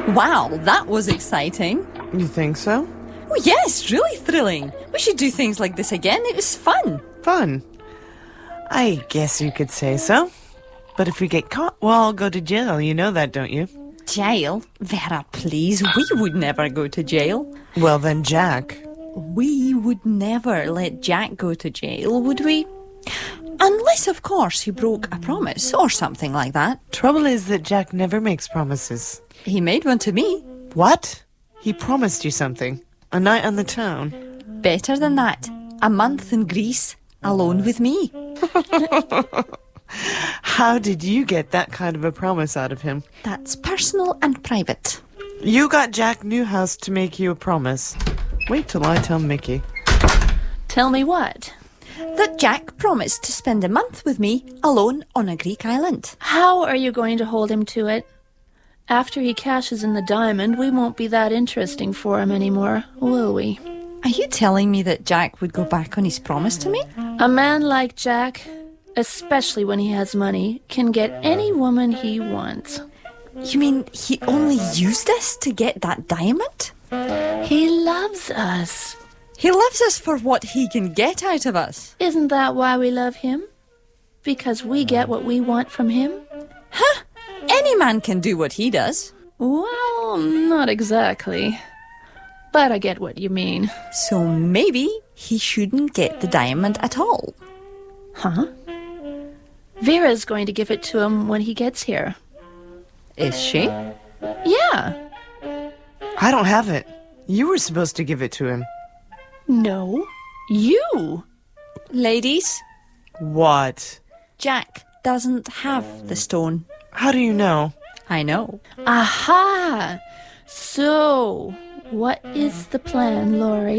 Wow, that was exciting. You think so? Oh, yes, really thrilling. We should do things like this again. It was fun. Fun. I guess you could say so. But if we get caught, well, I'll go to jail. You know that, don't you? Jail? Vera, please. We would never go to jail. Well, then Jack. We would never let Jack go to jail, would we? Unless, of course, he broke a promise or something like that. Trouble is that Jack never makes promises. He made one to me. What? He promised you something. A night on the town. Better than that. A month in Greece, alone with me. How did you get that kind of a promise out of him? That's personal and private. You got Jack Newhouse to make you a promise. Wait till I tell Mickey. Tell me what? That Jack promised to spend a month with me, alone on a Greek island. How are you going to hold him to it? After he cashes in the diamond, we won't be that interesting for him anymore, will we? Are you telling me that Jack would go back on his promise to me? A man like Jack, especially when he has money, can get any woman he wants. You mean he only used us to get that diamond? He loves us. He loves us for what he can get out of us. Isn't that why we love him? Because we get what we want from him? Huh? Any man can do what he does. Well, not exactly. But I get what you mean. So maybe he shouldn't get the diamond at all. Huh? Vera's going to give it to him when he gets here. Is she? Yeah. I don't have it. You were supposed to give it to him. No, you. Ladies, What? Jack doesn't have the stone. How do you know? I know. Aha! So, what is the plan, Laurie?